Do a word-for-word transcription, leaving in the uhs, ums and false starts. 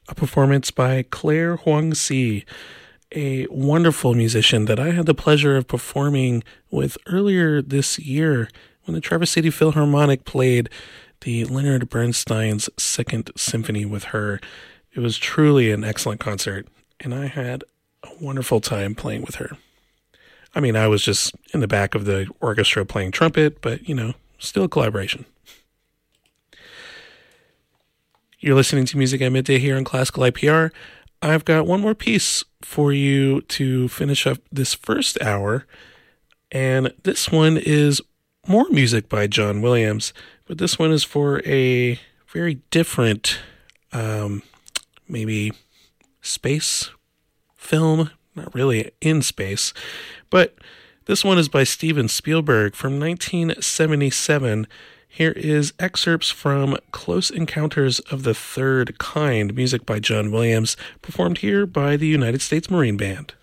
a performance by Claire Huang-Si, a wonderful musician that I had the pleasure of performing with earlier this year when the Traverse City Philharmonic played the Leonard Bernstein's Second Symphony with her. It was truly an excellent concert, and I had a wonderful time playing with her. I mean, I was just in the back of the orchestra playing trumpet, but, you know, still a collaboration. You're listening to Music at Midday here on Classical I P R. I've got one more piece for you to finish up this first hour, and this one is more music by John Williams, but this one is for a very different, um, maybe space film, not really in space, but this one is by Steven Spielberg from nineteen seventy-seven. Here is excerpts from Close Encounters of the Third Kind, music by John Williams, performed here by the United States Marine Band.